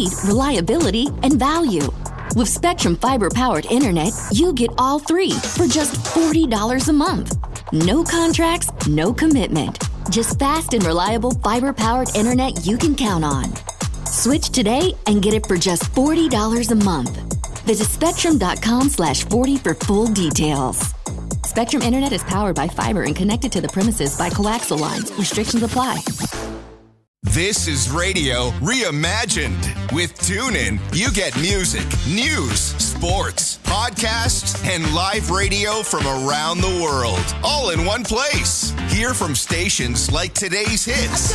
speed, reliability, and value. With Spectrum fiber-powered internet, you get all three for just $40 a month. No contracts, no commitment. Just fast and reliable fiber-powered internet you can count on. Switch today and get it for just $40 a month. Visit spectrum.com/40 for full details. Spectrum Internet is powered by fiber and connected to the premises by coaxial lines. Restrictions apply. This is radio reimagined. With TuneIn, you get music, news, sports, podcasts, and live radio from around the world, all in one place. Hear from stations like Today's Hits,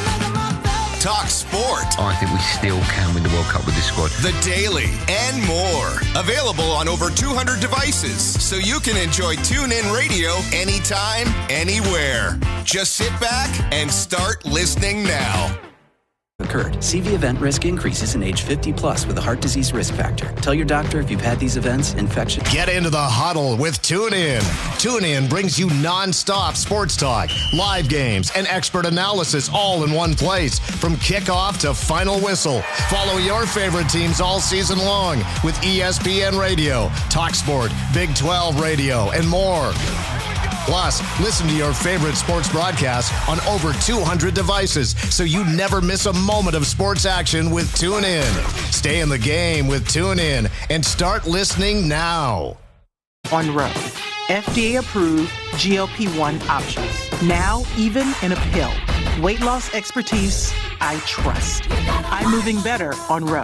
Talk Sport. I think we still can win the World Cup with this squad. The Daily, and more. Available on over 200 devices, so you can enjoy TuneIn Radio anytime, anywhere. Just sit back and start listening now. Occurred. CV event risk increases in age 50 plus with a heart disease risk factor. Tell your doctor if you've had these events, infection. Get into the huddle with TuneIn. TuneIn brings you non-stop sports talk, live games, and expert analysis all in one place from kickoff to final whistle. Follow your favorite teams all season long with ESPN Radio, Talk Sport, Big 12 Radio, and more. Plus, listen to your favorite sports broadcasts on over 200 devices so you never miss a moment of sports action with TuneIn. Stay in the game with TuneIn and start listening now. On Row, FDA-approved GLP-1 options. Now, even in a pill. Weight loss expertise I trust. I'm moving better on Row.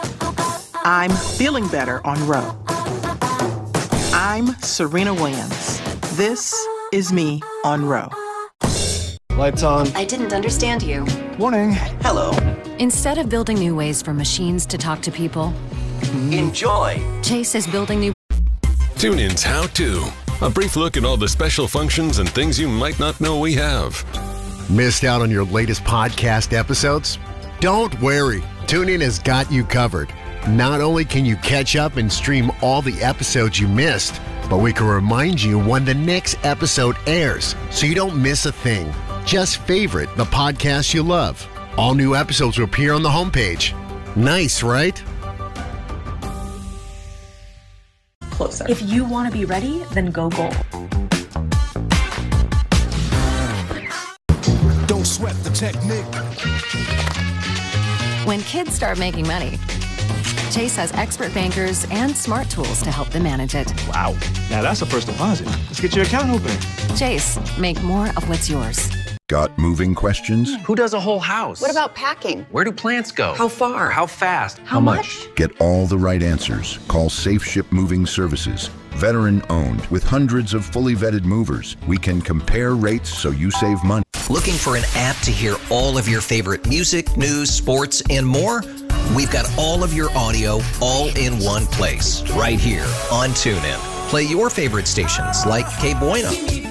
I'm feeling better on Row. I'm Serena Williams. This is me on Row. Lights on. I didn't understand you. Warning. Hello. Instead of building new ways for machines to talk to people, Enjoy. Chase is building new... TuneIn's How To. A brief look at all the special functions and things you might not know we have. Missed out on your latest podcast episodes? Don't worry. TuneIn has got you covered. Not only can you catch up and stream all the episodes you missed, but we can remind you when the next episode airs so you don't miss a thing. Just favorite the podcast you love. All new episodes will appear on the homepage. Nice, right? Closer. If you want to be ready, then go gold. Don't sweat the technique. When kids start making money, Chase has expert bankers and smart tools to help them manage it. Wow. Now that's a first deposit. Let's get your account open. Chase, make more of what's yours. Got moving questions? Who does a whole house? What about packing? Where do plants go? How far? How fast? How much? Get all the right answers. Call Safe Ship Moving Services. Veteran owned with hundreds of fully vetted movers. We can compare rates so you save money. Looking for an app to hear all of your favorite music, news, sports, and more? We've got all of your audio all in one place, right here on TuneIn. Play your favorite stations like Que Buena,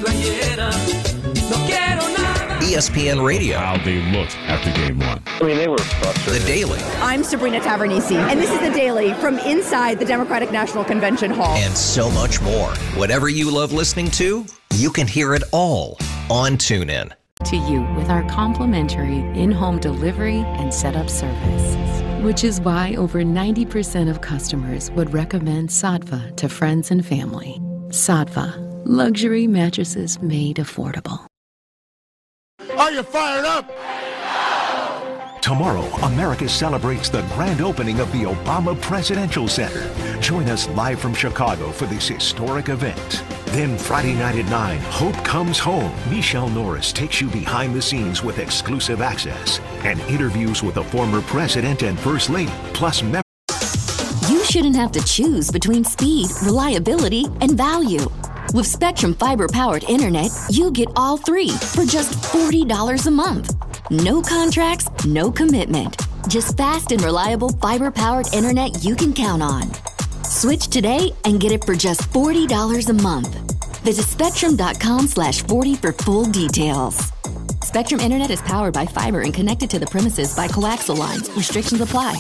ESPN Radio. How they looked after game one. I mean, they were frustrated. The Daily. I'm Sabrina Tavernisi, and this is The Daily from inside the Democratic National Convention Hall. And so much more. Whatever you love listening to, you can hear it all on TuneIn. To you with our complimentary in-home delivery and setup service, which is why over 90% of customers would recommend Saatva to friends and family. Saatva, luxury mattresses made affordable. Are you fired up? Tomorrow, America celebrates the grand opening of the Obama Presidential Center. Join us live from Chicago for this historic event. Then Friday night at 9, Hope Comes Home. Michelle Norris takes you behind the scenes with exclusive access and interviews with the former president and first lady, plus members. You shouldn't have to choose between speed, reliability, and value. With Spectrum fiber-powered internet, you get all three for just $40 a month. No contracts, no commitment. Just fast and reliable fiber-powered internet you can count on. Switch today and get it for just $40 a month. Visit spectrum.com/40 for full details. Spectrum Internet is powered by fiber and connected to the premises by coaxial lines. Restrictions apply.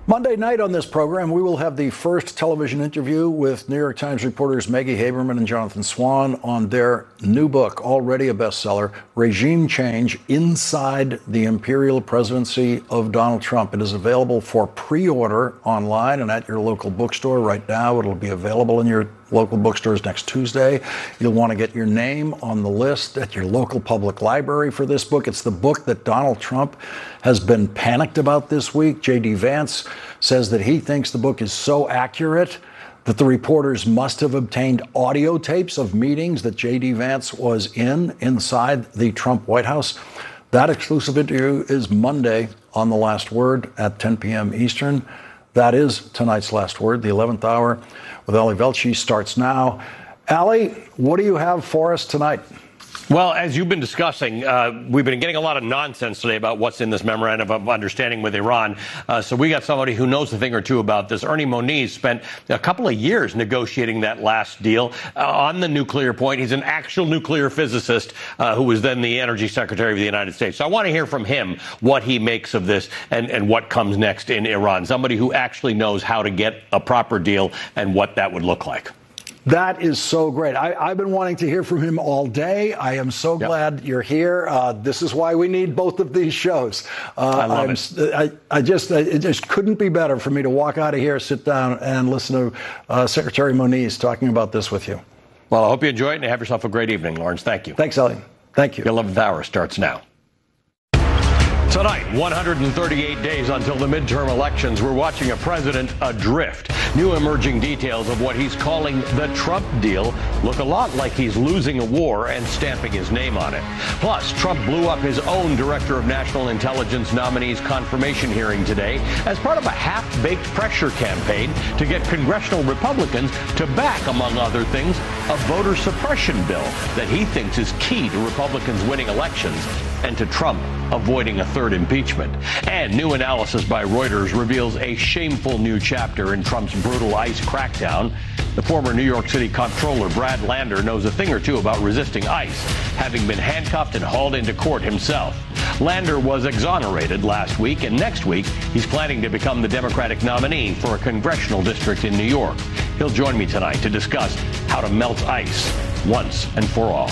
Monday night on this program, we will have the first television interview with New York Times reporters Maggie Haberman and Jonathan Swan on their new book, already a bestseller, Regime Change: Inside the Imperial Presidency of Donald Trump. It is available for pre-order online and at your local bookstore right now. It'll be available in your local bookstores next Tuesday. You'll want to get your name on the list at your local public library for this book. It's the book that Donald Trump has been panicked about this week. J.D. Vance says that he thinks the book is so accurate that the reporters must have obtained audio tapes of meetings that J.D. Vance was inside the Trump White House. That exclusive interview is Monday on The Last Word at 10 p.m. Eastern. That is tonight's Last Word. The 11th hour with Ali Velshi starts now. Ali, what do you have for us tonight? Well, as you've been discussing, we've been getting a lot of nonsense today about what's in this memorandum of understanding with Iran. So we got somebody who knows a thing or two about this. Ernie Moniz spent a couple of years negotiating that last deal on the nuclear point. He's an actual nuclear physicist who was then the Energy Secretary of the United States. So I want to hear from him what he makes of this and what comes next in Iran. Somebody who actually knows how to get a proper deal and what that would look like. That is so great. I've been wanting to hear from him all day. I am so glad you're here. This is why we need both of these shows. I love it. It just couldn't be better for me to walk out of here, sit down, and listen to Secretary Moniz talking about this with you. Well, I hope you enjoy it and have yourself a great evening, Lawrence. Thank you. Thanks, Ellie. Thank you. The 11th hour starts now. Tonight, 138 days until the midterm elections, we're watching a president adrift. New emerging details of what he's calling the Trump deal look a lot like he's losing a war and stamping his name on it. Plus, Trump blew up his own Director of National Intelligence nominee's confirmation hearing today as part of a half-baked pressure campaign to get congressional Republicans to back, among other things, a voter suppression bill that he thinks is key to Republicans winning elections and to Trump avoiding a third impeachment. And new analysis by Reuters reveals a shameful new chapter in Trump's brutal ICE crackdown. The former New York City comptroller, Brad Lander, knows a thing or two about resisting ICE, having been handcuffed and hauled into court himself. Lander was exonerated last week, and next week he's planning to become the Democratic nominee for a congressional district in New York. He'll join me tonight to discuss how to melt ICE once and for all.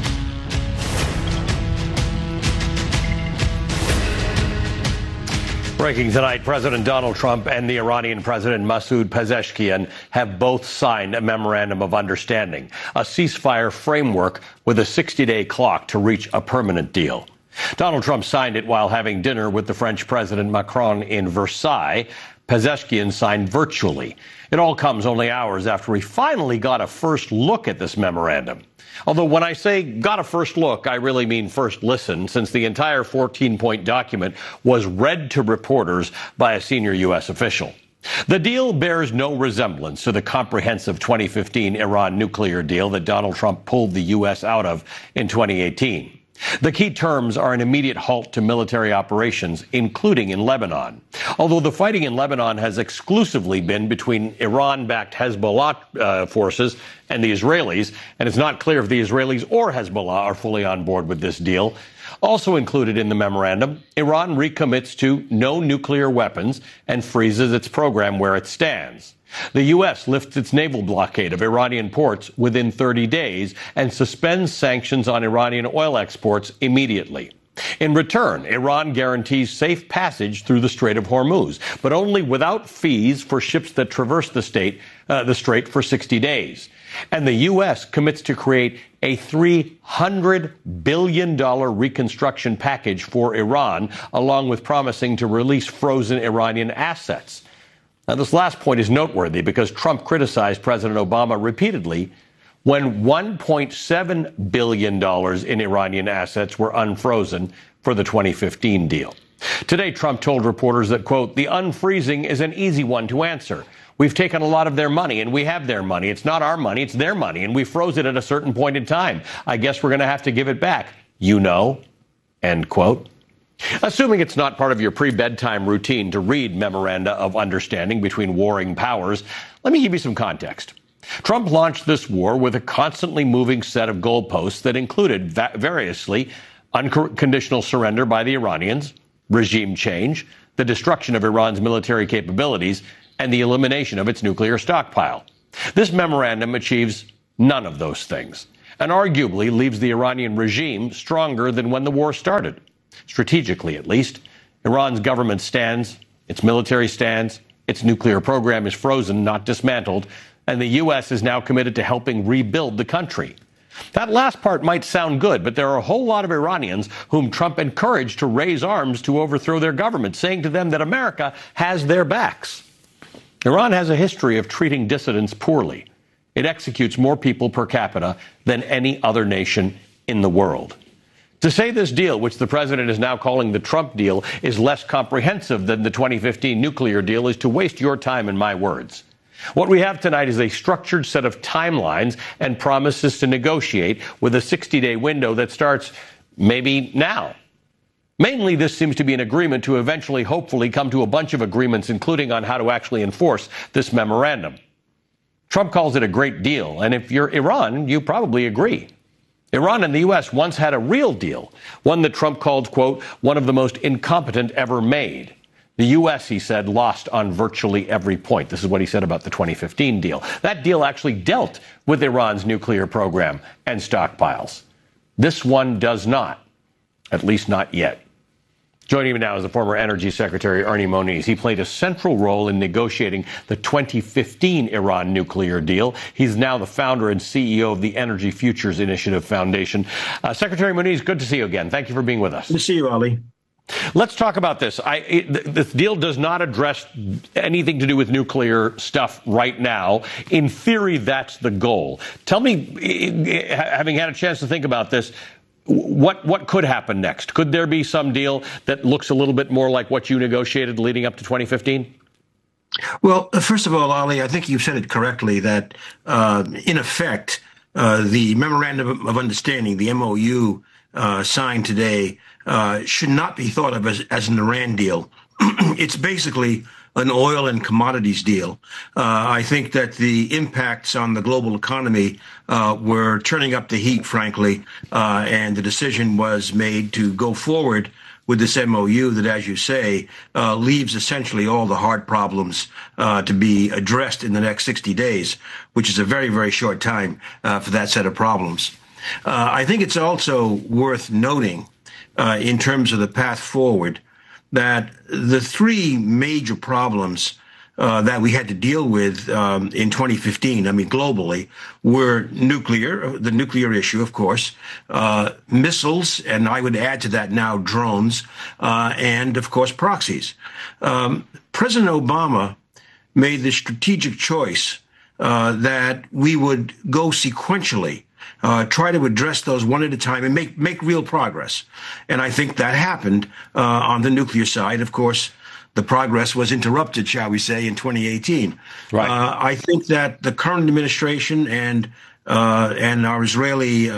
Breaking tonight, President Donald Trump and the Iranian President Masoud Pezeshkian have both signed a memorandum of understanding, a ceasefire framework with a 60-day clock to reach a permanent deal. Donald Trump signed it while having dinner with the French President Macron in Versailles. Pezeshkian signed virtually. It all comes only hours after we finally got a first look at this memorandum. Although when I say got a first look, I really mean first listen, since the entire 14-point document was read to reporters by a senior U.S. official. The deal bears no resemblance to the comprehensive 2015 Iran nuclear deal that Donald Trump pulled the U.S. out of in 2018. The key terms are an immediate halt to military operations, including in Lebanon. Although the fighting in Lebanon has exclusively been between Iran-backed Hezbollah forces and the Israelis, and it's not clear if the Israelis or Hezbollah are fully on board with this deal. Also included in the memorandum, Iran recommits to no nuclear weapons and freezes its program where it stands. The U.S. lifts its naval blockade of Iranian ports within 30 days and suspends sanctions on Iranian oil exports immediately. In return, Iran guarantees safe passage through the Strait of Hormuz, but only without fees for ships that traverse the strait for 60 days. And the U.S. commits to create a $300 billion reconstruction package for Iran, along with promising to release frozen Iranian assets. Now, this last point is noteworthy because Trump criticized President Obama repeatedly when $1.7 billion in Iranian assets were unfrozen for the 2015 deal. Today, Trump told reporters that, quote, the unfreezing is an easy one to answer. We've taken a lot of their money, and we have their money. It's not our money, it's their money, and we froze it at a certain point in time. I guess we're going to have to give it back, you know, end quote. Assuming it's not part of your pre-bedtime routine to read memoranda of understanding between warring powers, let me give you some context. Trump launched this war with a constantly moving set of goalposts that included variously unconditional surrender by the Iranians, regime change, the destruction of Iran's military capabilities, and the elimination of its nuclear stockpile. This memorandum achieves none of those things, and arguably leaves the Iranian regime stronger than when the war started. Strategically, at least, Iran's government stands, its military stands, its nuclear program is frozen, not dismantled, and the U.S. is now committed to helping rebuild the country. That last part might sound good, but there are a whole lot of Iranians whom Trump encouraged to raise arms to overthrow their government, saying to them that America has their backs. Iran has a history of treating dissidents poorly. It executes more people per capita than any other nation in the world. To say this deal, which the president is now calling the Trump deal, is less comprehensive than the 2015 nuclear deal is to waste your time and my words. What we have tonight is a structured set of timelines and promises to negotiate with a 60-day window that starts maybe now. Mainly, this seems to be an agreement to eventually, hopefully, come to a bunch of agreements, including on how to actually enforce this memorandum. Trump calls it a great deal, and if you're Iran, you probably agree. Iran and the U.S. once had a real deal, one that Trump called, quote, one of the most incompetent ever made. The U.S., he said, lost on virtually every point. This is what he said about the 2015 deal. That deal actually dealt with Iran's nuclear program and stockpiles. This one does not, at least not yet. Joining me now is the former Energy Secretary, Ernie Moniz. He played a central role in negotiating the 2015 Iran nuclear deal. He's now the founder and CEO of the Energy Futures Initiative Foundation. Secretary Moniz, good to see you again. Thank you for being with us. Good to see you, Ali. Let's talk about this. This deal does not address anything to do with nuclear stuff right now. In theory, that's the goal. Tell me, having had a chance to think about this, what could happen next? Could there be some deal that looks a little bit more like what you negotiated leading up to 2015? Well, first of all, Ali, I think you've said it correctly that, in effect, the Memorandum of Understanding, the MOU signed today, should not be thought of as an Iran deal. It's basically an oil and commodities deal. I think that the impacts on the global economy were turning up the heat, frankly, and the decision was made to go forward with this MOU that, as you say, leaves essentially all the hard problems to be addressed in the next 60 days, which is a very, very short time for that set of problems. I think it's also worth noting, in terms of the path forward, that the three major problems that we had to deal with in 2015, I mean, globally, were nuclear, the nuclear issue, of course, missiles, and I would add to that now drones, and, of course, proxies. President Obama made the strategic choice that we would go sequentially, try to address those one at a time and make real progress. And I think that happened on the nuclear side. Of course, the progress was interrupted, shall we say, in 2018. Right. I think that the current administration and our Israeli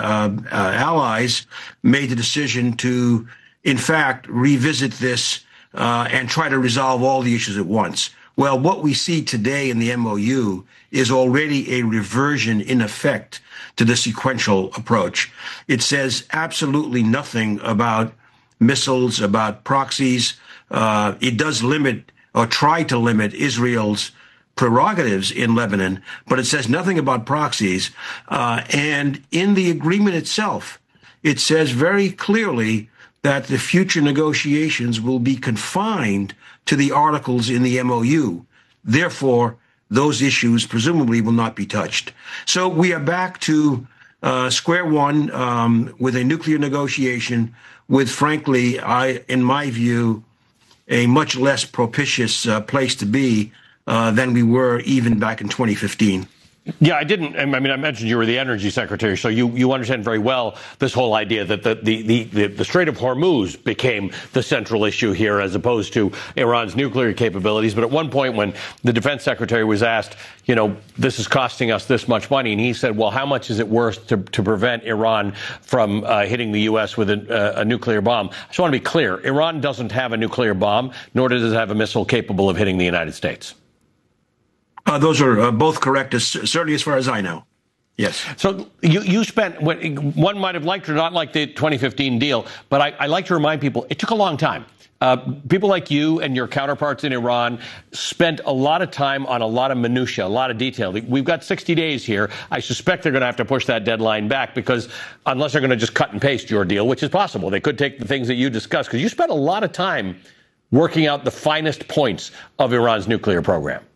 allies made the decision to, in fact, revisit this and try to resolve all the issues at once. Well, what we see today in the MOU is already a reversion, in effect, to the sequential approach. It says absolutely nothing about missiles, about proxies. It does limit or try to limit Israel's prerogatives in Lebanon, but it says nothing about proxies. And in the agreement itself, it says very clearly that the future negotiations will be confined to the articles in the MOU. Therefore, those issues presumably will not be touched. So we are back to square one with a nuclear negotiation with, frankly, in my view, a much less propitious place to be than we were even back in 2015. Yeah, I mentioned you were the energy secretary, so you understand very well this whole idea that the Strait of Hormuz became the central issue here as opposed to Iran's nuclear capabilities. But at one point when the defense secretary was asked, this is costing us this much money, and he said, well, how much is it worth to prevent Iran from hitting the U.S. with a nuclear bomb? I just want to be clear. Iran doesn't have a nuclear bomb, nor does it have a missile capable of hitting the United States. Those are both correct, certainly as far as I know. Yes. So you spent, one might have liked or not liked the 2015 deal, but I like to remind people it took a long time. People like you and your counterparts in Iran spent a lot of time on a lot of minutia, a lot of detail. We've got 60 days here. I suspect they're going to have to push that deadline back because unless they're going to just cut and paste your deal, which is possible, they could take the things that you discussed because you spent a lot of time working out the finest points of Iran's nuclear program.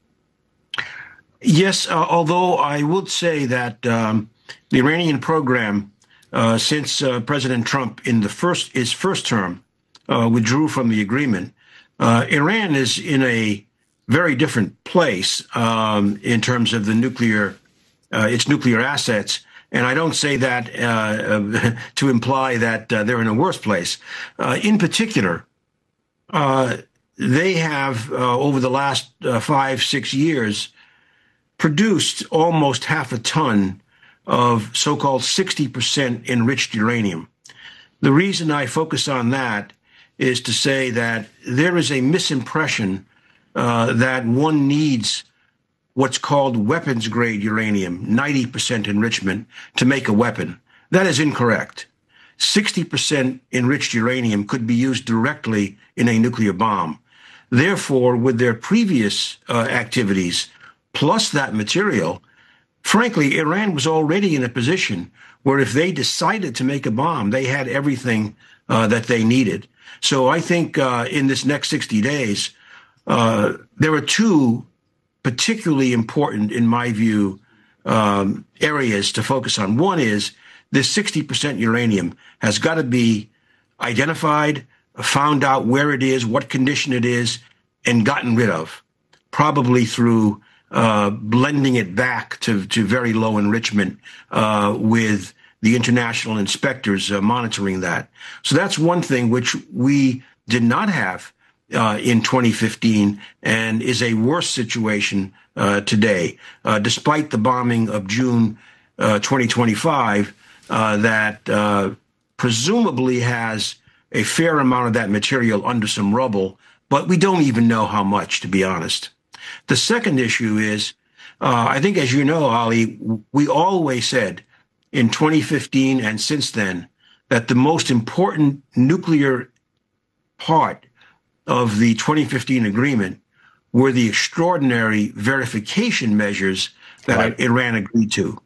Yes, although I would say that the Iranian program, since President Trump in his first term withdrew from the agreement, Iran is in a very different place in terms of the its nuclear assets. And I don't say that to imply that they're in a worse place. In particular, they have, over the last 5-6 years, produced almost half a ton of so-called 60% enriched uranium. The reason I focus on that is to say that there is a misimpression that one needs what's called weapons-grade uranium, 90% enrichment, to make a weapon. That is incorrect. 60% enriched uranium could be used directly in a nuclear bomb. Therefore, with their previous activities, plus that material, frankly, Iran was already in a position where if they decided to make a bomb, they had everything that they needed. So I think in this next 60 days, there are two particularly important, in my view, areas to focus on. One is this 60% uranium has got to be identified, found out where it is, what condition it is, and gotten rid of, probably through blending it back to very low enrichment with the international inspectors monitoring that. So that's one thing which we did not have in 2015 and is a worse situation today, despite the bombing of June 2025 that presumably has a fair amount of that material under some rubble, but we don't even know how much, to be honest. The second issue is, I think, as you know, Ali, we always said in 2015 and since then that the most important nuclear part of the 2015 agreement were the extraordinary verification measures that Iran agreed to.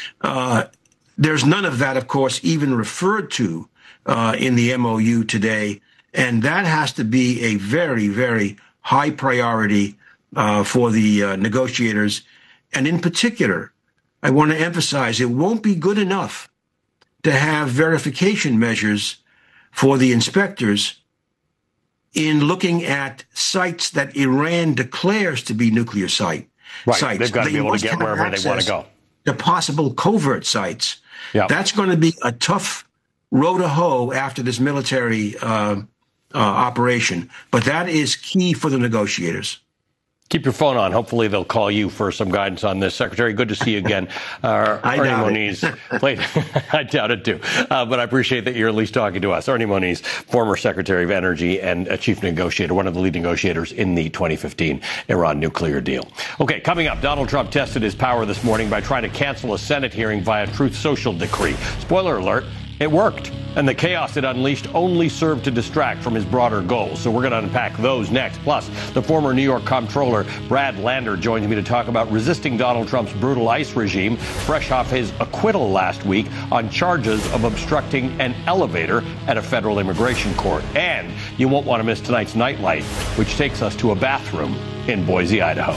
There's none of that, of course, even referred to in the MOU today, and that has to be a very, very high priority for the negotiators. And in particular, I want to emphasize it won't be good enough to have verification measures for the inspectors in looking at sites that Iran declares to be nuclear sites. They've got to be able to get wherever they want to go. The possible covert sites. That's going to be a tough row to hoe after this military operation. But that is key for the negotiators. Keep your phone on. Hopefully they'll call you for some guidance on this. Secretary, good to see you again. Ernie Moniz. I doubt it too. But I appreciate that you're at least talking to us. Ernie Moniz, former Secretary of Energy and a chief negotiator, one of the lead negotiators in the 2015 Iran nuclear deal. Okay, coming up, Donald Trump tested his power this morning by trying to cancel a Senate hearing via Truth Social decree. Spoiler alert. It worked, and the chaos it unleashed only served to distract from his broader goals. So we're going to unpack those next. Plus, the former New York comptroller, Brad Lander, joins me to talk about resisting Donald Trump's brutal ICE regime, fresh off his acquittal last week on charges of obstructing an elevator at a federal immigration court. And you won't want to miss tonight's Nightlight, which takes us to a bathroom in Boise, Idaho.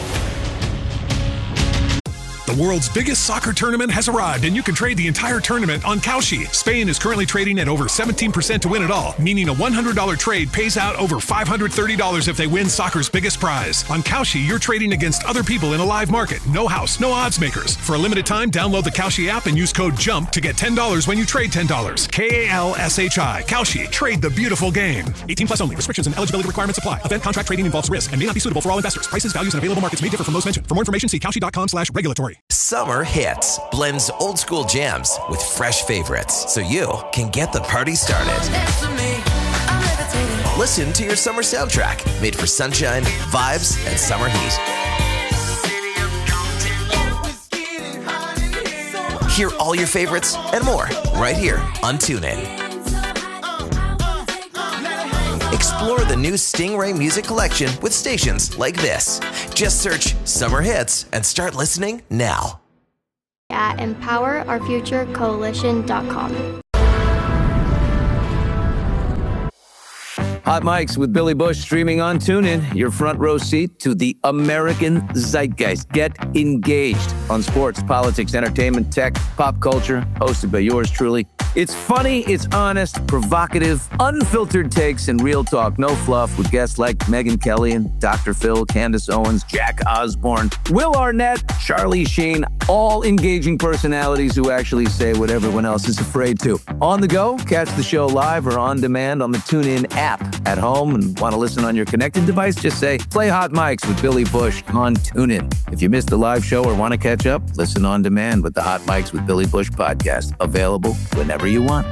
The world's biggest soccer tournament has arrived, and you can trade the entire tournament on Kalshi. Spain is currently trading at over 17% to win it all, meaning a $100 trade pays out over $530 if they win soccer's biggest prize. On Kalshi, you're trading against other people in a live market. No house, no odds makers. For a limited time, download the Kalshi app and use code JUMP to get $10 when you trade $10. Kalshi. Kalshi. Trade the beautiful game. 18 plus only. Restrictions and eligibility requirements apply. Event contract trading involves risk and may not be suitable for all investors. Prices, values, and available markets may differ from those mentioned. For more information, see kalshi.com/regulatory. Summer Hits blends old school jams with fresh favorites so you can get the party started. Listen to your summer soundtrack made for sunshine, vibes, and summer heat. Hear all your favorites and more right here on TuneIn. Explore the new Stingray music collection with stations like this. Just search Summer Hits and start listening now. At EmpowerOurFutureCoalition.com. Hot Mics with Billy Bush streaming on TuneIn. Your front row seat to the American zeitgeist. Get engaged on sports, politics, entertainment, tech, pop culture. Hosted by yours truly. It's funny, it's honest, provocative, unfiltered takes, and real talk. No fluff with guests like Megyn Kelly and Dr. Phil, Candace Owens, Jack Osborne, Will Arnett, Charlie Sheen. All engaging personalities who actually say what everyone else is afraid to. On the go, catch the show live or on demand on the TuneIn app. At home and want to listen on your connected device, just say, play Hot Mics with Billy Bush on TuneIn. If you missed a live show or want to catch up, listen on demand with the Hot Mics with Billy Bush podcast, available whenever you want.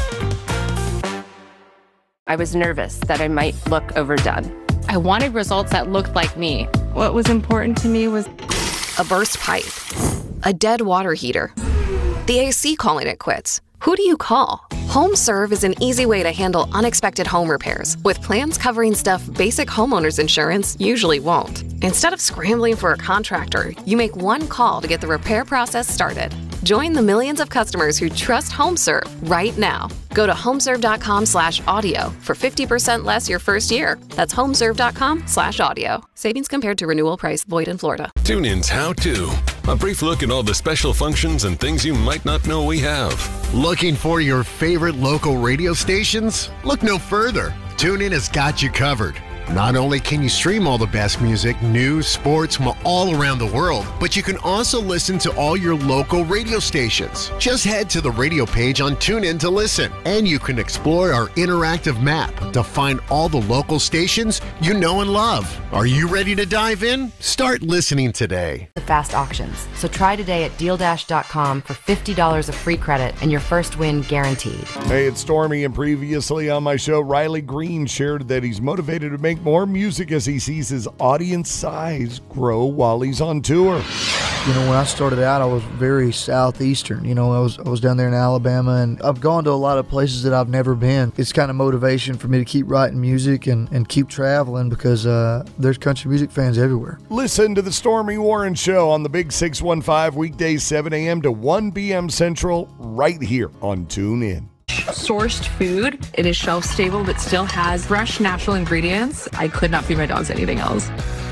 I was nervous that I might look overdone. I wanted results that looked like me. What was important to me was a burst pipe, a dead water heater, the AC calling it quits. Who do you call? HomeServe is an easy way to handle unexpected home repairs with plans covering stuff basic homeowners insurance usually won't. Instead of scrambling for a contractor, you make one call to get the repair process started. Join the millions of customers who trust HomeServe right now. Go to homeserve.com/audio for 50% less your first year. That's homeserve.com/audio. Savings compared to renewal price void in Florida. TuneIn's How To. A brief look at all the special functions and things you might not know we have. Looking for your favorite local radio stations? Look no further. TuneIn has got you covered. Not only can you stream all the best music, news, sports from all around the world, but you can also listen to all your local radio stations. Just head to the radio page on TuneIn to listen, and you can explore our interactive map to find all the local stations you know and love. Are you ready to dive in? Start listening today. The fast auctions. So try today at DealDash.com for $50 of free credit and your first win guaranteed. Hey, it's Stormy, and previously on my show, Riley Green shared that he's motivated to make more music as he sees his audience size grow while he's on tour. You know, when I started out, I was very southeastern. You know, I was down there in Alabama, and I've gone to a lot of places that I've never been. It's kind of motivation for me to keep writing music and keep traveling because there's country music fans everywhere. Listen to the Stormy Warren Show on the Big 615 weekdays 7 a.m. to 1 p.m. Central right here on TuneIn. sourced food. It is shelf stable, but still has fresh, natural ingredients. I could not feed my dogs anything else.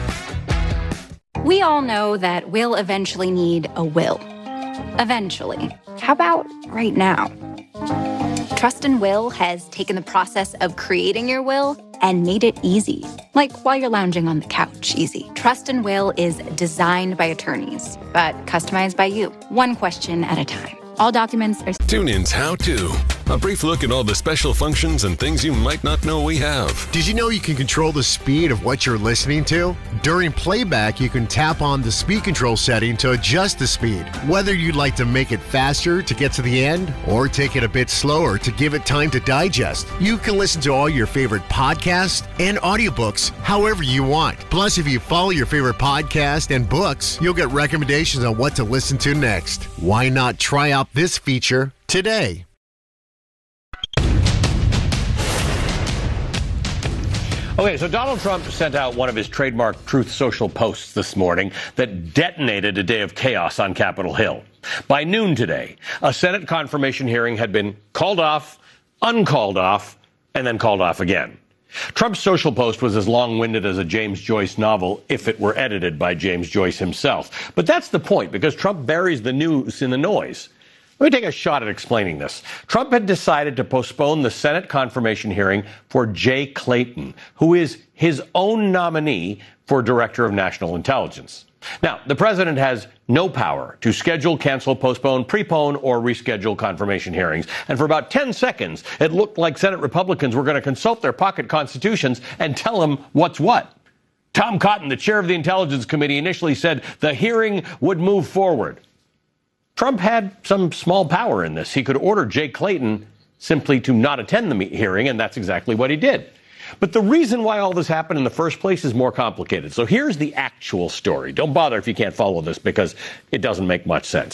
We all know that we'll eventually need a will. Eventually. How about right now? Trust and Will has taken the process of creating your will and made it easy. Like while you're lounging on the couch, easy. Trust and Will is designed by attorneys, but customized by you, one question at a time. All documents are... TuneIn's How To. A brief look at all the special functions and things you might not know we have. Did you know you can control the speed of what you're listening to? During playback, you can tap on the speed control setting to adjust the speed. Whether you'd like to make it faster to get to the end or take it a bit slower to give it time to digest, you can listen to all your favorite podcasts and audiobooks however you want. Plus, if you follow your favorite podcast and books, you'll get recommendations on what to listen to next. Why not try out this feature today? Okay, so Donald Trump sent out one of his trademark Truth Social posts this morning that detonated a day of chaos on Capitol Hill. By noon today, a Senate confirmation hearing had been called off, uncalled off, and then called off again. Trump's social post was as long-winded as a James Joyce novel if it were edited by James Joyce himself. But that's the point, because Trump buries the news in the noise. Let me take a shot at explaining this. Trump had decided to postpone the Senate confirmation hearing for Jay Clayton, who is his own nominee for Director of National Intelligence. Now, the president has no power to schedule, cancel, postpone, prepone, or reschedule confirmation hearings. And for about 10 seconds, it looked like Senate Republicans were going to consult their pocket constitutions and tell them what's what. Tom Cotton, the chair of the Intelligence Committee, initially said the hearing would move forward. Trump had some small power in this. He could order Jay Clayton simply to not attend the hearing, and that's exactly what he did. But the reason why all this happened in the first place is more complicated. So here's the actual story. Don't bother if you can't follow this because it doesn't make much sense.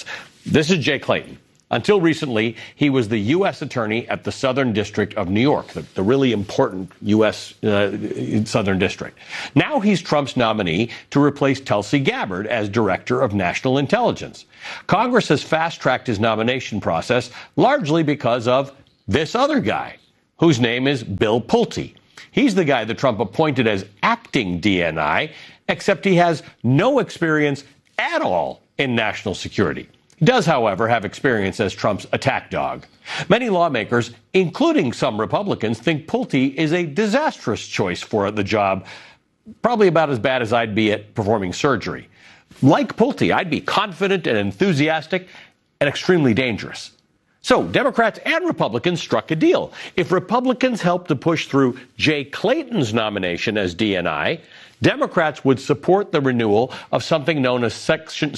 This is Jay Clayton. Until recently, he was the U.S. attorney at the Southern District of New York, the really important U.S. Southern District. Now he's Trump's nominee to replace Tulsi Gabbard as Director of National Intelligence. Congress has fast-tracked his nomination process largely because of this other guy, whose name is Bill Pulte. He's the guy that Trump appointed as acting DNI, except he has no experience at all in national security. He does, however, have experience as Trump's attack dog. Many lawmakers, including some Republicans, think Pulte is a disastrous choice for the job, probably about as bad as I'd be at performing surgery. Like Pulte, I'd be confident and enthusiastic and extremely dangerous. So Democrats and Republicans struck a deal. If Republicans helped to push through Jay Clayton's nomination as DNI, Democrats would support the renewal of something known as Section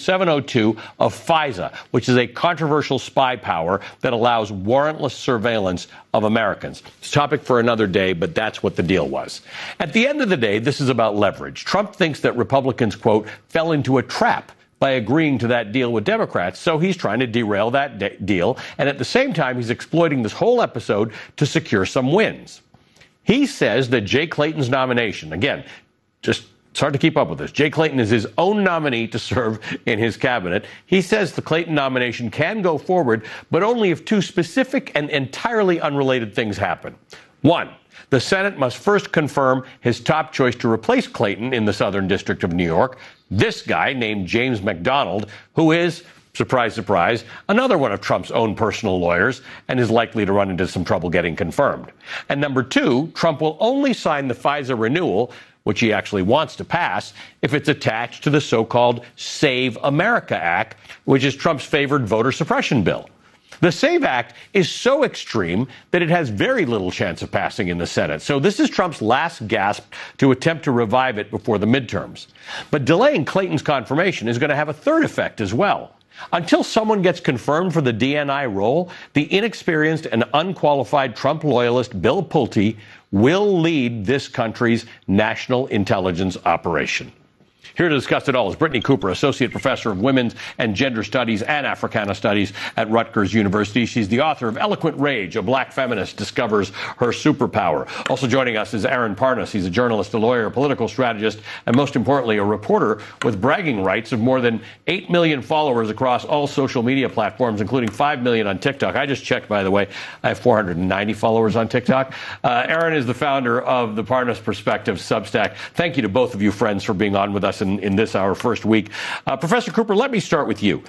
702 of FISA, which is a controversial spy power that allows warrantless surveillance of Americans. It's a topic for another day, but that's what the deal was. At the end of the day, this is about leverage. Trump thinks that Republicans, quote, fell into a trap by agreeing to that deal with Democrats, so he's trying to derail that deal, and at the same time, he's exploiting this whole episode to secure some wins. He says that Jay Clayton's nomination, again, it's hard to keep up with this. Jay Clayton is his own nominee to serve in his cabinet. He says the Clayton nomination can go forward, but only if two specific and entirely unrelated things happen. One, the Senate must first confirm his top choice to replace Clayton in the Southern District of New York, this guy named James McDonald, who is, surprise, surprise, another one of Trump's own personal lawyers and is likely to run into some trouble getting confirmed. And number two, Trump will only sign the FISA renewal, which he actually wants to pass, if it's attached to the so-called Save America Act, which is Trump's favored voter suppression bill. The SAVE Act is so extreme that it has very little chance of passing in the Senate. So this is Trump's last gasp to attempt to revive it before the midterms. But delaying Clayton's confirmation is going to have a third effect as well. Until someone gets confirmed for the DNI role, the inexperienced and unqualified Trump loyalist Bill Pulte will lead this country's national intelligence operation. Here to discuss it all is Brittany Cooper, Associate Professor of Women's and Gender Studies and Africana Studies at Rutgers University. She's the author of Eloquent Rage, A Black Feminist Discovers Her Superpower. Also joining us is Aaron Parnas. He's a journalist, a lawyer, a political strategist, and most importantly, a reporter with bragging rights of more than 8 million followers across all social media platforms, including 5 million on TikTok. I just checked, by the way. I have 490 followers on TikTok. Aaron is the founder of the Parnas Perspective Substack. Thank you to both of you, friends, for being on with us in this, our first week. Professor Cooper, let me start with you.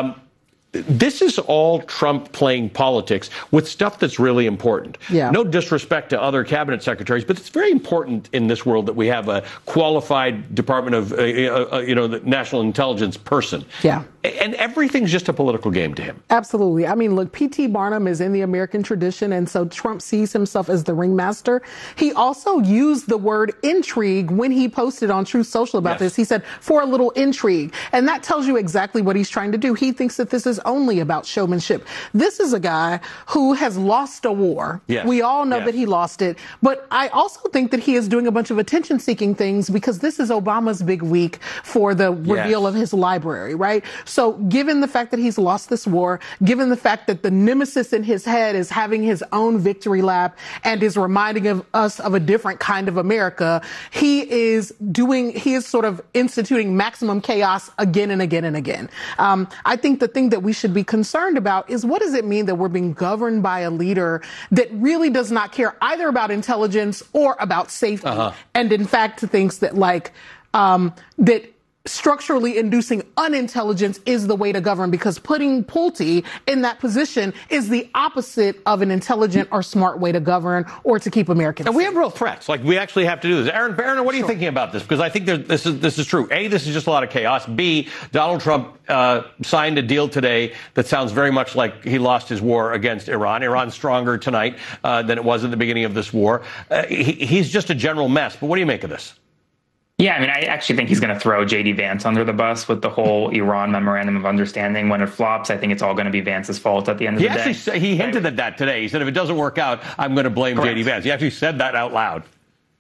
This is all Trump playing politics with stuff that's really important. Yeah. No disrespect to other cabinet secretaries, but it's very important in this world that we have a qualified Department of, the National Intelligence person. Yeah. And everything's just a political game to him. Absolutely. I mean, look, P.T. Barnum is in the American tradition, and so Trump sees himself as the ringmaster. He also used the word intrigue when he posted on Truth Social about this. He said, for a little intrigue. And that tells you exactly what he's trying to do. He thinks that this is only about showmanship. This is a guy who has lost a war. Yes. We all know that he lost it. But I also think that he is doing a bunch of attention-seeking things because this is Obama's big week for the reveal of his library, right? So given the fact that he's lost this war, given the fact that the nemesis in his head is having his own victory lap and is reminding us of a different kind of America, he is sort of instituting maximum chaos again and again and again. I think the thing that we should be concerned about is what does it mean that we're being governed by a leader that really does not care either about intelligence or about safety, and in fact thinks that that structurally inducing unintelligence is the way to govern, because putting Pulte in that position is the opposite of an intelligent or smart way to govern or to keep Americans safe. And we have real threats. We actually have to do this. Aaron, what are you thinking about this? Because I think this is true. A, this is just a lot of chaos. B, Donald Trump signed a deal today that sounds very much like he lost his war against Iran. Iran's stronger tonight than it was at the beginning of this war. He's just a general mess. But what do you make of this? Yeah, I mean, I actually think he's going to throw J.D. Vance under the bus with the whole Iran Memorandum of Understanding. When it flops, I think it's all going to be Vance's fault at the end of the day. He hinted at that today. He said, if it doesn't work out, I'm going to blame J.D. Vance. He actually said that out loud.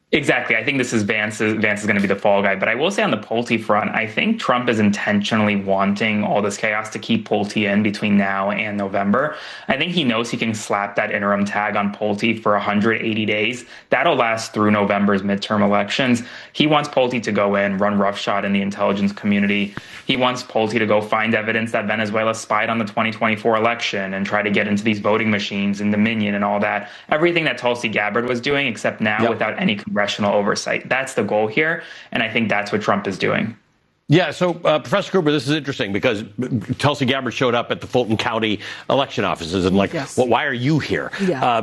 Exactly. I think this is Vance is going to be the fall guy. But I will say on the Pulte front, I think Trump is intentionally wanting all this chaos to keep Pulte in between now and November. I think he knows he can slap that interim tag on Pulte for 180 days. That'll last through November's midterm elections. He wants Pulte to go in, run roughshod in the intelligence community. He wants Pulte to go find evidence that Venezuela spied on the 2024 election and try to get into these voting machines and Dominion and all that. Everything that Tulsi Gabbard was doing, except now without any congressional oversight. That's the goal here, and I think that's what Trump is doing. Yeah, so Professor Gruber, this is interesting because Tulsi Gabbard showed up at the Fulton County election offices and well, why are you here? Yeah.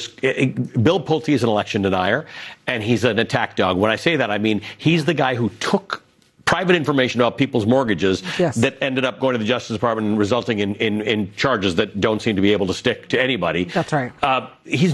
Bill Pulte is an election denier, and he's an attack dog. When I say that, I mean he's the guy who took private information about people's mortgages that ended up going to the Justice Department and resulting in charges that don't seem to be able to stick to anybody. That's right. He's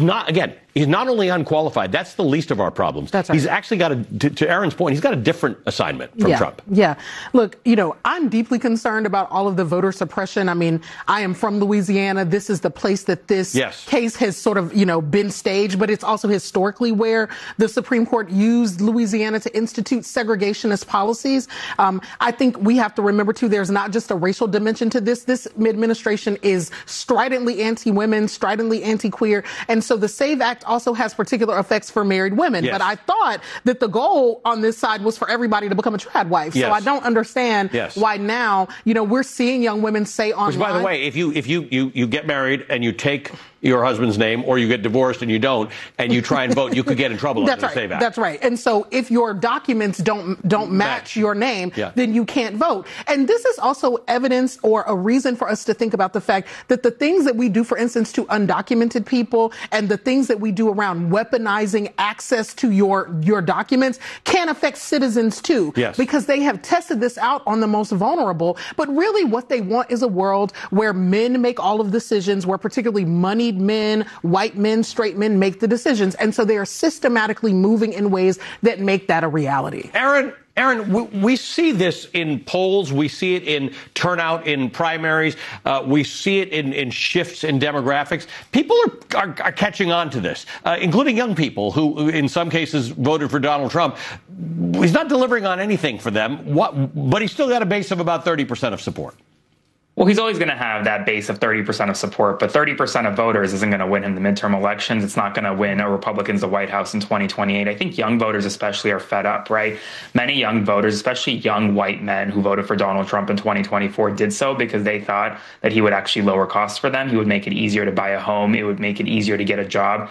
not only unqualified, that's the least of our problems. That's right. He's actually got to Aaron's point, he's got a different assignment from Trump. Yeah. Look, I'm deeply concerned about all of the voter suppression. I mean, I am from Louisiana. This is the place that this case has sort of, been staged, but it's also historically where the Supreme Court used Louisiana to institute segregationist policies. I think we have to remember, too, there's not just a racial dimension to this. This administration is stridently anti-women, stridently anti-queer. And so the SAVE Act also has particular effects for married women. But I thought that the goal on this side was for everybody to become a trad wife. So I don't understand why now, we're seeing young women say online. Which, by the way, if you get married and you take your husband's name, or you get divorced and you don't, and you try and vote, you could get in trouble under the SAVE Act. That's right. And so if your documents don't match your name, then you can't vote. And this is also evidence or a reason for us to think about the fact that the things that we do, for instance, to undocumented people and the things that we do around weaponizing access to your documents can affect citizens too. Because they have tested this out on the most vulnerable. But really what they want is a world where men make all of the decisions, where particularly moneyed men, white men, straight men make the decisions. And so they are systematically moving in ways that make that a reality. Aaron, we see this in polls. We see it in turnout in primaries. We see it in shifts in demographics. People are catching on to this, including young people who, in some cases, voted for Donald Trump. He's not delivering on anything for them, but he's still got a base of about 30% of support. Well, he's always going to have that base of 30% of support, but 30% of voters isn't going to win him the midterm elections. It's not going to win a Republicans the White House in 2028. I think young voters especially are fed up, right? Many young voters, especially young white men who voted for Donald Trump in 2024, did so because they thought that he would actually lower costs for them. He would make it easier to buy a home. It would make it easier to get a job.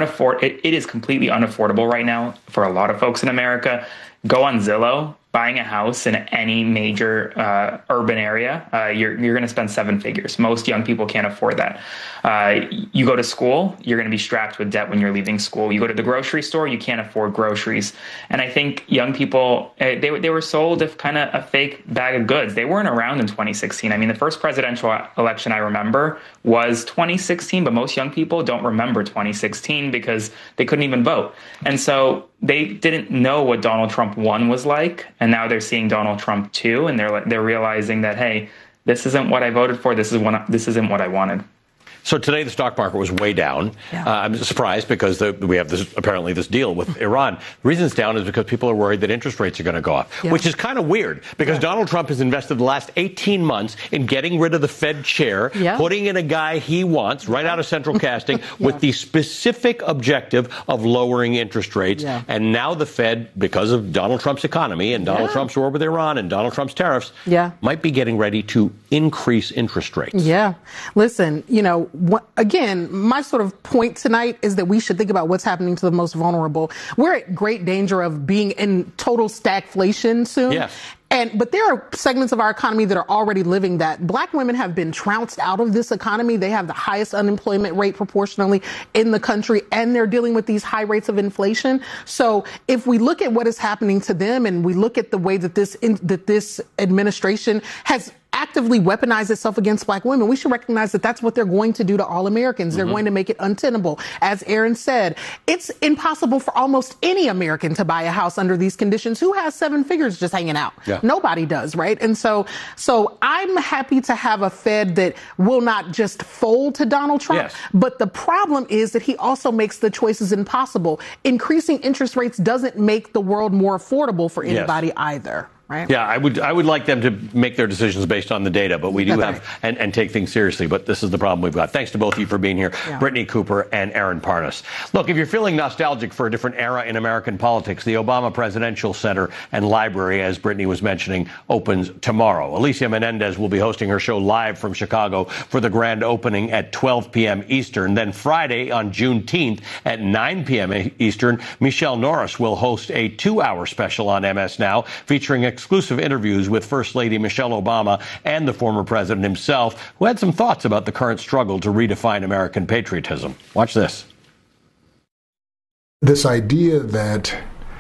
It is completely unaffordable right now for a lot of folks in America. Go on Zillow. Buying a house in any major urban area, you're going to spend seven figures. Most young people can't afford that. You go to school, you're going to be strapped with debt when you're leaving school. You go to the grocery store, you can't afford groceries. And I think young people, they were sold kind of a fake bag of goods. They weren't around in 2016. I mean, the first presidential election I remember was 2016, but most young people don't remember 2016 because they couldn't even vote. And so they didn't know what Donald Trump 1 was like. And now they're seeing Donald Trump 2, and they're realizing that, hey, this isn't what I voted for. This isn't what I wanted. So today the stock market was way down. I'm surprised because we have this deal with Iran. The reason it's down is because people are worried that interest rates are going to go up, which is kind of weird because Donald Trump has invested the last 18 months in getting rid of the Fed chair, putting in a guy he wants right out of central casting with the specific objective of lowering interest rates. And now the Fed, because of Donald Trump's economy and Donald Trump's war with Iran and Donald Trump's tariffs, might be getting ready to increase interest rates. Listen, again, my sort of point tonight is that we should think about what's happening to the most vulnerable. We're at great danger of being in total stagflation soon. But there are segments of our economy that are already living that. Black women have been trounced out of this economy. They have the highest unemployment rate proportionally in the country, and they're dealing with these high rates of inflation. So if we look at what is happening to them and we look at the way that this administration has actively weaponize itself against black women, we should recognize that that's what they're going to do to all Americans. They're going to make it untenable. As Aaron said, it's impossible for almost any American to buy a house under these conditions. Who has 7 figures just hanging out? Yeah. Nobody does, right? And so I'm happy to have a Fed that will not just fold to Donald Trump, Yes. but the problem is that he also makes the choices impossible. Increasing interest rates doesn't make the world more affordable for anybody either. Right? Yeah, I would like them to make their decisions based on the data, but we do have and take things seriously. But this is the problem we've got. Thanks to both of you for being here, Brittany Cooper and Aaron Parnas. Look, if you're feeling nostalgic for a different era in American politics, the Obama Presidential Center and Library, as Brittany was mentioning, opens tomorrow. Alicia Menendez will be hosting her show live from Chicago for the grand opening at 12 p.m. Eastern. Then Friday on Juneteenth at 9 p.m. Eastern, Michelle Norris will host a 2-hour special on MS Now featuring exclusive interviews with First Lady Michelle Obama and the former president himself, who had some thoughts about the current struggle to redefine American patriotism. Watch this. This idea that,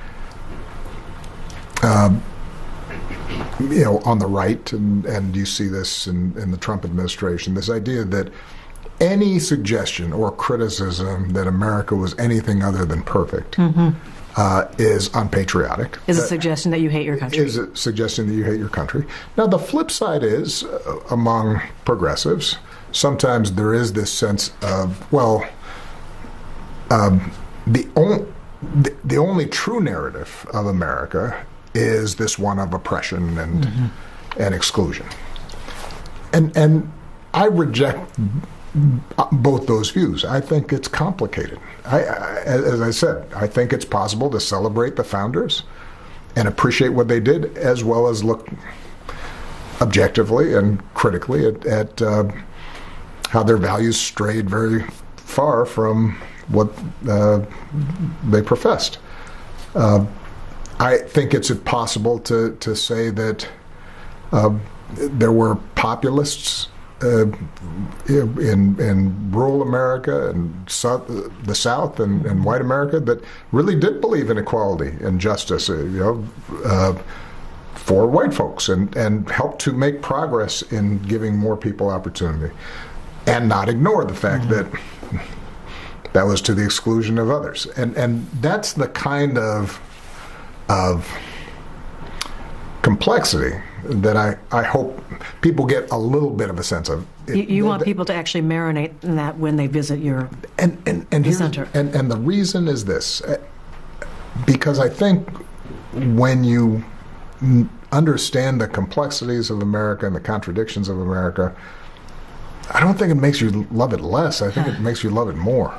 on the right, and you see this in the Trump administration, this idea that any suggestion or criticism that America was anything other than perfect is unpatriotic. Is a suggestion that you hate your country. Is a suggestion that you hate your country. Now, the flip side is, among progressives, sometimes there is this sense of, the only true narrative of America is this one of oppression and exclusion. And I reject both those views. I think it's complicated. As I said, I think it's possible to celebrate the founders and appreciate what they did, as well as look objectively and critically at how their values strayed very far from what they professed. I think it's possible to say that there were populists in rural America and the South and white America that really did believe in equality and justice, for white folks, and helped to make progress in giving more people opportunity, and not ignore the fact that that was to the exclusion of others. And that's the kind of complexity that I hope people get a little bit of a sense of. You want people to actually marinate in that when they visit your center. And the reason is this, because I think when you understand the complexities of America and the contradictions of America, I don't think it makes you love it less. I think it makes you love it more.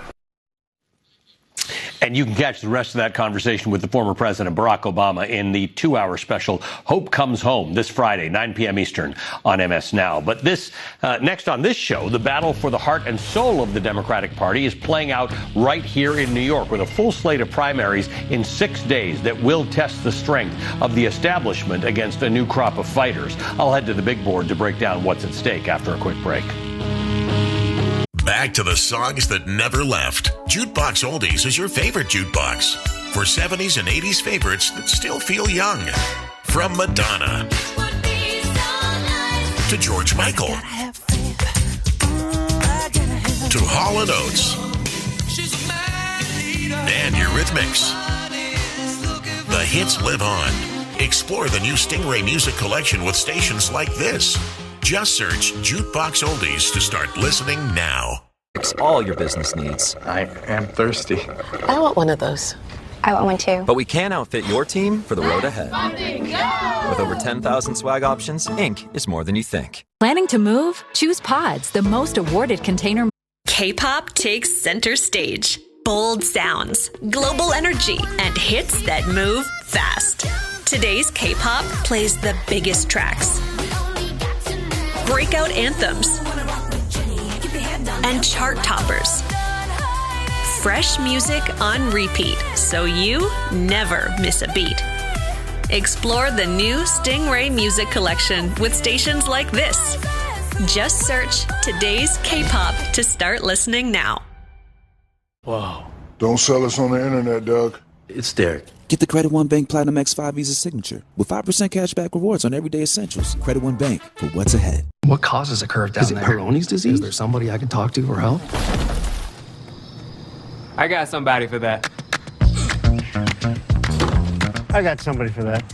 And you can catch the rest of that conversation with the former President Barack Obama in the 2-hour special Hope Comes Home this Friday, 9 p.m. Eastern on MS Now. But this next on this show, the battle for the heart and soul of the Democratic Party is playing out right here in New York with a full slate of primaries in 6 days that will test the strength of the establishment against a new crop of fighters. I'll head to the big board to break down what's at stake after a quick break. Back to the songs that never left. Jukebox Oldies is your favorite jukebox for 70s and 80s favorites that still feel young. From Madonna to George Michael to Hall & Oates and Eurythmics. The hits live on. Explore the new Stingray Music Collection with stations like this. Just search Jukebox Oldies to start listening now. All your business needs. I am thirsty. I want one of those. I want one too. But we can outfit your team for the road ahead. With over 10,000 swag options, Inc. is more than you think. Planning to move? Choose Pods, the most awarded container. K-pop takes center stage. Bold sounds, global energy, and hits that move fast. Today's K-pop plays the biggest tracks, breakout anthems, and chart toppers. Fresh music on repeat, so you never miss a beat. Explore the new Stingray Music Collection with stations like this. Just search Today's K-pop to start listening now. Wow. Don't sell us on the internet, Doug. It's Derek. Get the Credit One Bank Platinum X5 Visa Signature with 5% cash back rewards on everyday essentials. Credit One Bank for what's ahead. What causes a curve down there? Is it Peyronie's disease? Is there somebody I can talk to for help? I got somebody for that. I got somebody for that.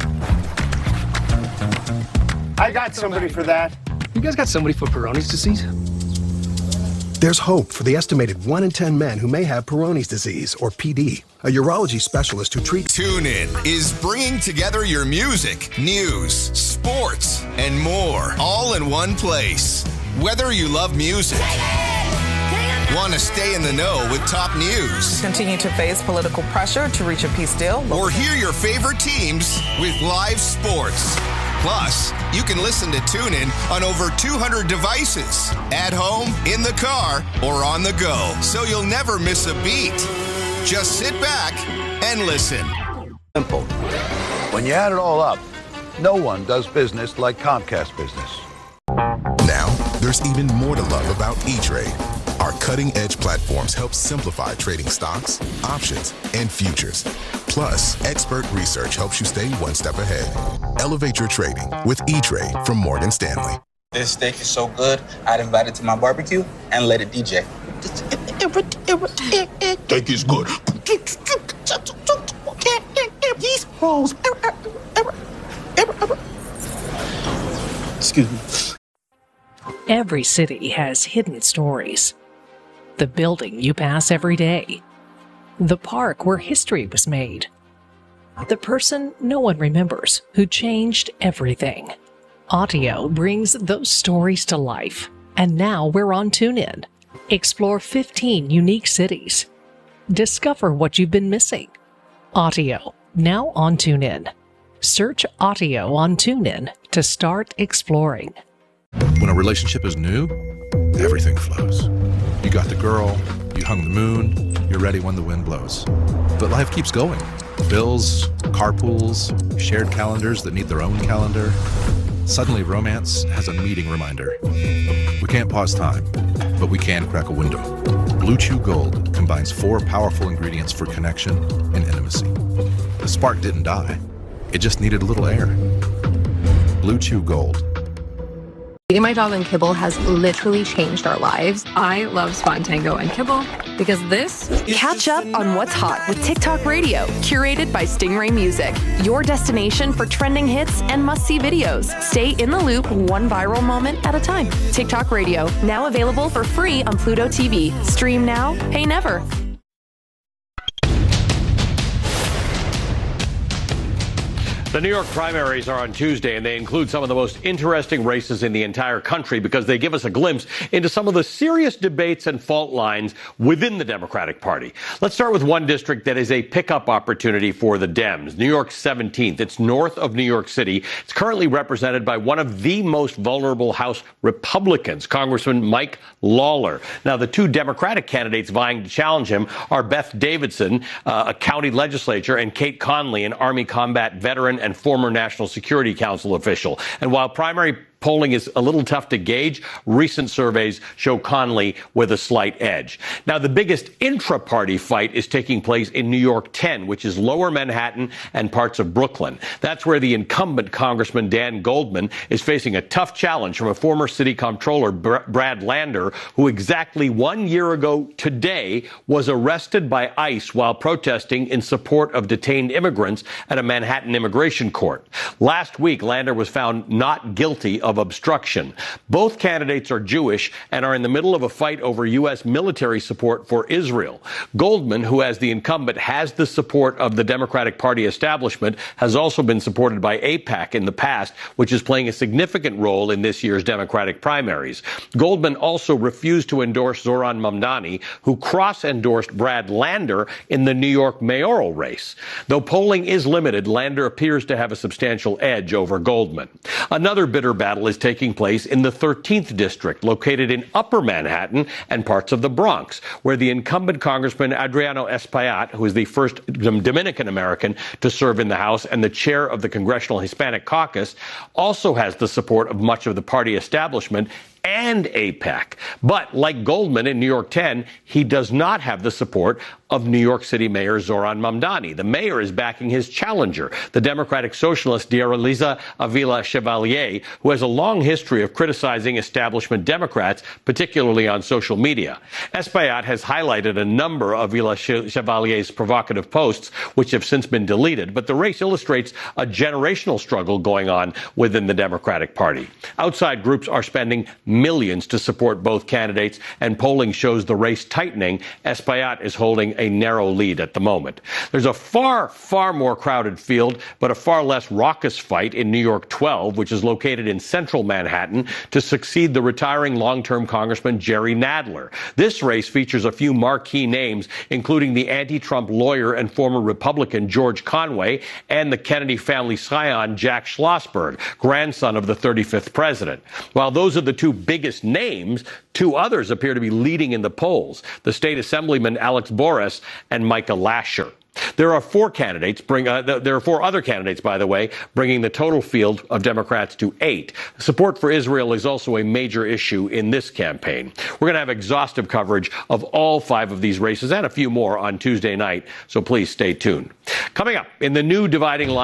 I got somebody for that. You guys got somebody for Peyronie's disease? There's hope for the estimated 1 in 10 men who may have Peyronie's disease, or PD. A urology specialist who treats... TuneIn is bringing together your music, news, sports, and more, all in one place. Whether you love music, want to stay in the know with top news, continue to face political pressure to reach a peace deal, or hear your favorite teams with live sports. Plus, you can listen to TuneIn on over 200 devices, at home, in the car, or on the go, so you'll never miss a beat. Just sit back and listen. Simple. When you add it all up, no one does business like Comcast Business. Now, there's even more to love about E-Trade. Our cutting-edge platforms help simplify trading stocks, options, and futures. Plus, expert research helps you stay one step ahead. Elevate your trading with E-Trade from Morgan Stanley. This steak is so good, I'd invite it to my barbecue and let it DJ. Steak is good. These hoes. Excuse me. Every city has hidden stories. The building you pass every day. The park where history was made. The person no one remembers who changed everything. Audio brings those stories to life. And now we're on TuneIn. Explore 15 unique cities. Discover what you've been missing. Audio, now on TuneIn. Search Audio on TuneIn to start exploring. When a relationship is new, everything flows. You got the girl, you hung the moon, you're ready when the wind blows. But life keeps going. Bills, carpools, shared calendars that need their own calendar. Suddenly romance has a meeting reminder. We can't pause time, but we can crack a window. Blue Chew Gold combines 4 powerful ingredients for connection and intimacy. The spark didn't die. It just needed a little air. Blue Chew Gold. Feeding my dog on kibble has literally changed our lives. I love Spot Tango and kibble because this... Catch up on what's hot with TikTok Radio, curated by Stingray Music. Your destination for trending hits and must-see videos. Stay in the loop, one viral moment at a time. TikTok Radio, now available for free on Pluto TV. Stream now, pay never. The New York primaries are on Tuesday, and they include some of the most interesting races in the entire country because they give us a glimpse into some of the serious debates and fault lines within the Democratic Party. Let's start with one district that is a pickup opportunity for the Dems, New York's 17th. It's north of New York City. It's currently represented by one of the most vulnerable House Republicans, Congressman Mike Lawler. Now, the 2 Democratic candidates vying to challenge him are Beth Davidson, a county legislator, and Kate Conley, an Army combat veteran and former National Security Council official. And while primary polling is a little tough to gauge, recent surveys show Conley with a slight edge. Now, the biggest intra-party fight is taking place in New York 10, which is lower Manhattan and parts of Brooklyn. That's where the incumbent Congressman Dan Goldman is facing a tough challenge from a former city comptroller, Brad Lander, who exactly 1 year ago today was arrested by ICE while protesting in support of detained immigrants at a Manhattan immigration court. Last week, Lander was found not guilty of obstruction. Both candidates are Jewish and are in the middle of a fight over U.S. military support for Israel. Goldman, who as the incumbent has the support of the Democratic Party establishment, has also been supported by AIPAC in the past, which is playing a significant role in this year's Democratic primaries. Goldman also refused to endorse Zohran Mamdani, who cross-endorsed Brad Lander in the New York mayoral race. Though polling is limited, Lander appears to have a substantial edge over Goldman. Another bitter battle is taking place in the 13th district, located in Upper Manhattan and parts of the Bronx, where the incumbent Congressman Adriano Espaillat, who is the first Dominican American to serve in the House and the chair of the Congressional Hispanic Caucus, also has the support of much of the party establishment and AIPAC. But like Goldman in New York 10, he does not have the support of New York City Mayor Zoran Mamdani. The mayor is backing his challenger, the Democratic Socialist Diaraliza Avila Chevalier, who has a long history of criticizing establishment Democrats, particularly on social media. Espaillat has highlighted a number of Avila Chevalier's provocative posts, which have since been deleted, but the race illustrates a generational struggle going on within the Democratic Party. Outside groups are spending millions to support both candidates, and polling shows the race tightening. Espaillat is holding a narrow lead at the moment. There's a far, far more crowded field, but a far less raucous fight in New York 12, which is located in central Manhattan, to succeed the retiring long-term Congressman Jerry Nadler. This race features a few marquee names, including the anti-Trump lawyer and former Republican George Conway and the Kennedy family scion Jack Schlossberg, grandson of the 35th president. While those are the two biggest names, two others appear to be leading in the polls: the state assemblyman Alex Boris and Micah Lasher. There are four other candidates, by the way, bringing the total field of Democrats to 8. Support for Israel is also a major issue in this campaign. We're going to have exhaustive coverage of all 5 of these races and a few more on Tuesday night, so please stay tuned. Coming up in the new dividing line.